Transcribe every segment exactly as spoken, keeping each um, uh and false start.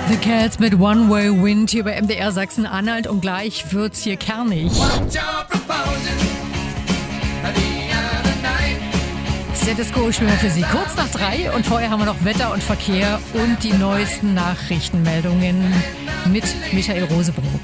The Cats mit One Way Wind hier bei M D R Sachsen-Anhalt und gleich wird's hier kernig. Status spielen wir für Sie kurz nach drei und vorher haben wir noch Wetter und Verkehr und die neuesten Nachrichtenmeldungen mit Michael Rosebrook.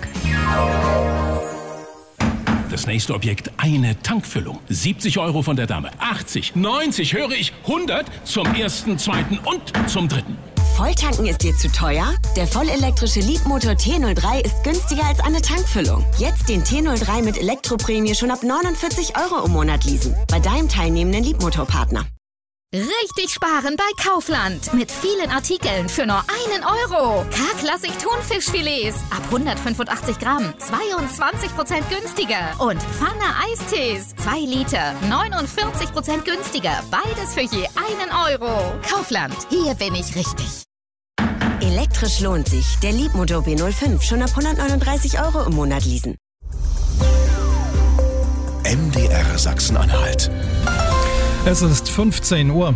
Das nächste Objekt, eine Tankfüllung. siebzig Euro von der Dame. achtzig, neunzig, höre ich, hundert zum ersten, zweiten und zum dritten. Volltanken ist dir zu teuer? Der vollelektrische Leapmotor T null drei ist günstiger als eine Tankfüllung. Jetzt den T null drei mit Elektroprämie schon ab neunundvierzig Euro im Monat leasen. Bei deinem teilnehmenden Leapmotor-Partner. Richtig sparen bei Kaufland. Mit vielen Artikeln für nur einen Euro. K-Klassik Thunfischfilets ab hundertfünfundachtzig Gramm. zweiundzwanzig Prozent günstiger. Und Pfanne Eistees. zwei Liter. neunundvierzig Prozent günstiger. Beides für je einen Euro. Kaufland. Hier bin ich richtig. Elektrisch lohnt sich. Der Leapmotor B null fünf schon ab hundertneununddreißig Euro im Monat leasen. M D R Sachsen-Anhalt. Es ist fünfzehn Uhr.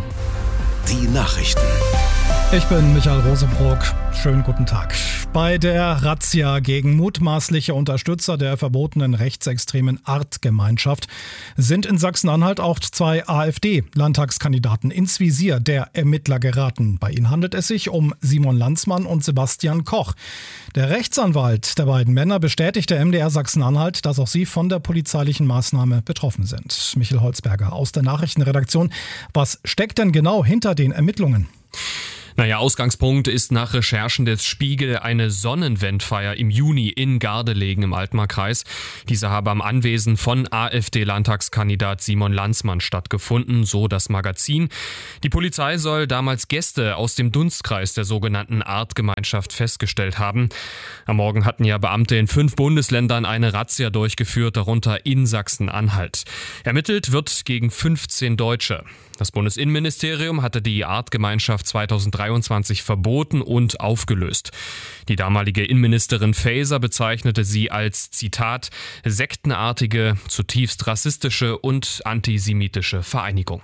Die Nachrichten. Ich bin Michael Rosebrook. Schönen guten Tag. Bei der Razzia gegen mutmaßliche Unterstützer der verbotenen rechtsextremen Artgemeinschaft sind in Sachsen-Anhalt auch zwei AfD-Landtagskandidaten ins Visier der Ermittler geraten. Bei ihnen handelt es sich um Simon Landsmann und Sebastian Koch. Der Rechtsanwalt der beiden Männer bestätigte M D R Sachsen-Anhalt, dass auch sie von der polizeilichen Maßnahme betroffen sind. Michael Holzberger aus der Nachrichtenredaktion. Was steckt denn genau hinter den Ermittlungen? Naja, Ausgangspunkt ist nach Recherchen des Spiegel eine Sonnenwendfeier im Juni in Gardelegen im Altmarkreis. Diese habe am Anwesen von AfD-Landtagskandidat Simon Landsmann stattgefunden, so das Magazin. Die Polizei soll damals Gäste aus dem Dunstkreis der sogenannten Artgemeinschaft festgestellt haben. Am Morgen hatten ja Beamte in fünf Bundesländern eine Razzia durchgeführt, darunter in Sachsen-Anhalt. Ermittelt wird gegen fünfzehn Deutsche. Das Bundesinnenministerium hatte die Artgemeinschaft zweitausenddreiundzwanzig verboten und aufgelöst. Die damalige Innenministerin Faeser bezeichnete sie als, Zitat, sektenartige, zutiefst rassistische und antisemitische Vereinigung.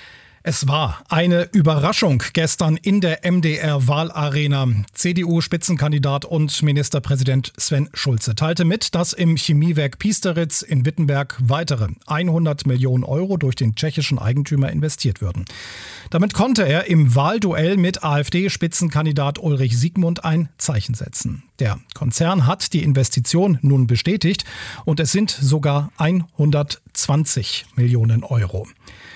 Es war eine Überraschung gestern in der M D R-Wahlarena. C D U-Spitzenkandidat und Ministerpräsident Sven Schulze teilte mit, dass im Chemiewerk Piesteritz in Wittenberg weitere hundert Millionen Euro durch den tschechischen Eigentümer investiert würden. Damit konnte er im Wahlduell mit AfD-Spitzenkandidat Ulrich Siegmund ein Zeichen setzen. Der Konzern hat die Investition nun bestätigt und es sind sogar hundertzwanzig Millionen Euro.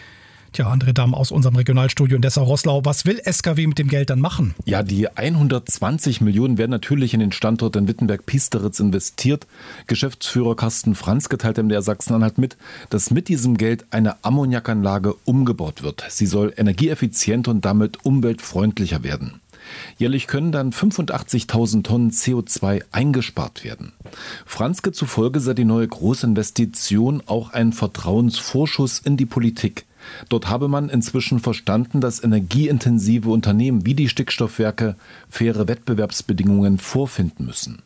Tja, André Damm aus unserem Regionalstudio in Dessau-Roßlau. Was will S K W mit dem Geld dann machen? Ja, die hundertzwanzig Millionen werden natürlich in den Standort in Wittenberg-Piesteritz investiert. Geschäftsführer Carsten Franz geteilt M D R Sachsen-Anhalt mit, dass mit diesem Geld eine Ammoniakanlage umgebaut wird. Sie soll energieeffizienter und damit umweltfreundlicher werden. Jährlich können dann fünfundachtzigtausend Tonnen C O zwei eingespart werden. Franzke zufolge sei die neue Großinvestition auch ein Vertrauensvorschuss in die Politik. Dort habe man inzwischen verstanden, dass energieintensive Unternehmen wie die Stickstoffwerke faire Wettbewerbsbedingungen vorfinden müssen.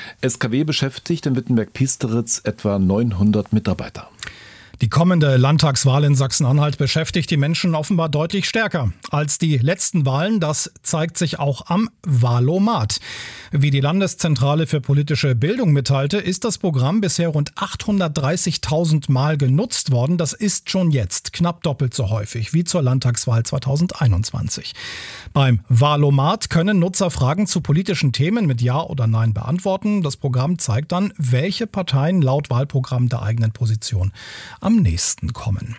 S K W beschäftigt in Wittenberg-Piesteritz etwa neunhundert Mitarbeiter. Die kommende Landtagswahl in Sachsen-Anhalt beschäftigt die Menschen offenbar deutlich stärker als die letzten Wahlen. Das zeigt sich auch am Wahlomat. Wie die Landeszentrale für politische Bildung mitteilte, ist das Programm bisher rund achthundertdreißigtausend Mal genutzt worden. Das ist schon jetzt knapp doppelt so häufig wie zur Landtagswahl zweitausendeinundzwanzig. Beim Wahlomat können Nutzer Fragen zu politischen Themen mit Ja oder Nein beantworten. Das Programm zeigt dann, welche Parteien laut Wahlprogramm der eigenen Position am nächsten kommen.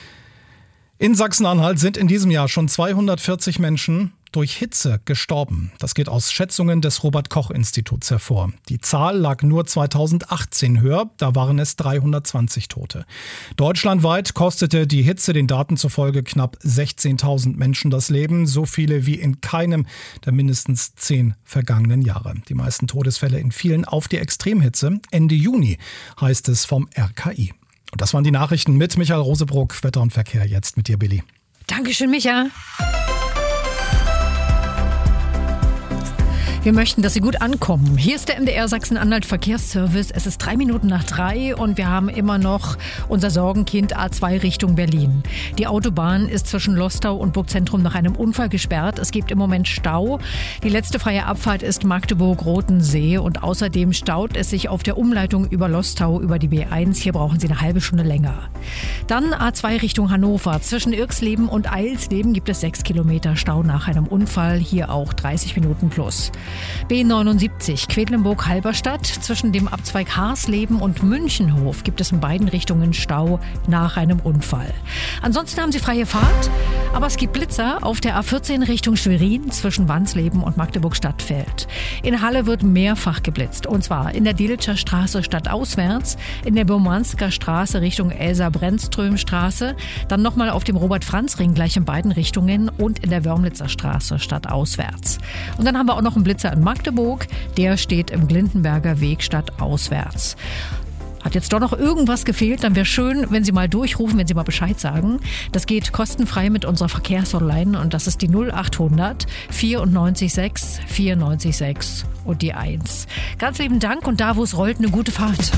In Sachsen-Anhalt sind in diesem Jahr schon zweihundertvierzig Menschen durch Hitze gestorben. Das geht aus Schätzungen des Robert-Koch-Instituts hervor. Die Zahl lag nur zweitausendachtzehn höher, da waren es dreihundertzwanzig Tote. Deutschlandweit kostete die Hitze den Daten zufolge knapp sechzehntausend Menschen das Leben, so viele wie in keinem der mindestens zehn vergangenen Jahre. Die meisten Todesfälle entfielen auf die Extremhitze. Ende Juni, heißt es vom R K I. Und das waren die Nachrichten mit Michael Rosebrook. Wetter und Verkehr jetzt mit dir, Billy. Dankeschön, Micha. Wir möchten, dass Sie gut ankommen. Hier ist der M D R Sachsen-Anhalt Verkehrsservice. Es ist drei Minuten nach drei und wir haben immer noch unser Sorgenkind A zwei Richtung Berlin. Die Autobahn ist zwischen Lostau und Burgzentrum nach einem Unfall gesperrt. Es gibt im Moment Stau. Die letzte freie Abfahrt ist Magdeburg-Rotensee und außerdem staut es sich auf der Umleitung über Lostau über die B eins. Hier brauchen Sie eine halbe Stunde länger. Dann A zwei Richtung Hannover. Zwischen Irxleben und Eilsleben gibt es sechs Kilometer Stau nach einem Unfall. Hier auch dreißig Minuten plus. B neunundsiebzig Quedlinburg-Halberstadt. Zwischen dem Abzweig Harsleben und Münchenhof gibt es in beiden Richtungen Stau nach einem Unfall. Ansonsten haben Sie freie Fahrt, aber es gibt Blitzer auf der A vierzehn Richtung Schwerin zwischen Wansleben und Magdeburg-Stadtfeld. In Halle wird mehrfach geblitzt, und zwar in der Delitzscher Straße stadtauswärts, in der Burmansker Straße Richtung Elsa-Brennström-Straße, dann nochmal auf dem Robert-Franz-Ring gleich in beiden Richtungen und in der Wörmlitzer Straße stadtauswärts. Und dann haben wir auch noch einen Blitzer in Magdeburg, der steht im Glindenberger Weg stadtauswärts. Hat jetzt doch noch irgendwas gefehlt, dann wäre schön, wenn Sie mal durchrufen, wenn Sie mal Bescheid sagen. Das geht kostenfrei mit unserer Verkehrshotline und das ist die null achthundert vierundneunzig sechs vierundneunzig sechs und die eins. Ganz lieben Dank und da, wo es rollt, eine gute Fahrt.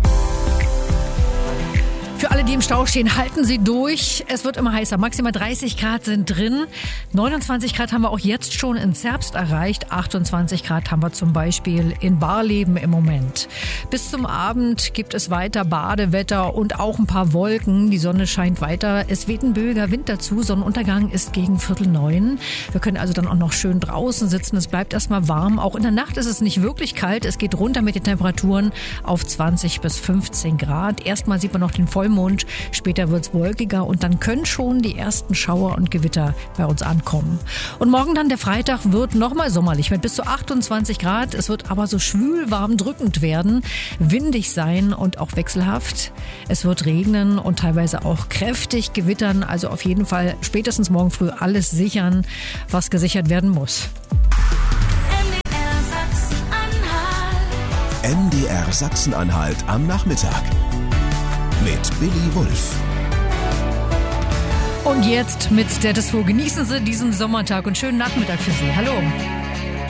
Für alle, die im Stau stehen, halten Sie durch. Es wird immer heißer. Maximal dreißig Grad sind drin. neunundzwanzig Grad haben wir auch jetzt schon in Zerbst erreicht. achtundzwanzig Grad haben wir zum Beispiel in Barleben im Moment. Bis zum Abend gibt es weiter Badewetter und auch ein paar Wolken. Die Sonne scheint weiter. Es weht ein böiger Wind dazu. Sonnenuntergang ist gegen Viertel neun. Wir können also dann auch noch schön draußen sitzen. Es bleibt erstmal warm. Auch in der Nacht ist es nicht wirklich kalt. Es geht runter mit den Temperaturen auf zwanzig bis fünfzehn Grad. Erstmal sieht man noch den Vollmond. Später wird es wolkiger und dann können schon die ersten Schauer und Gewitter bei uns ankommen. Und morgen dann, der Freitag, wird nochmal sommerlich mit bis zu achtundzwanzig Grad. Es wird aber so schwül, warm, drückend werden, windig sein und auch wechselhaft. Es wird regnen und teilweise auch kräftig gewittern. Also auf jeden Fall spätestens morgen früh alles sichern, was gesichert werden muss. M D R Sachsen-Anhalt am Nachmittag. Mit Billy Wulff. Und jetzt mit der Disco. Genießen Sie diesen Sommertag und schönen Nachmittag für Sie. Hallo.